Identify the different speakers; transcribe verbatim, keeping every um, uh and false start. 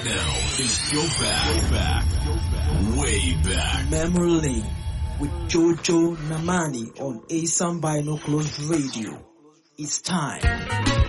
Speaker 1: now is Go Back, Go Back, Way Back.
Speaker 2: Memory Lane with Jojo Namani on Asam Binoculars Radio. It's time.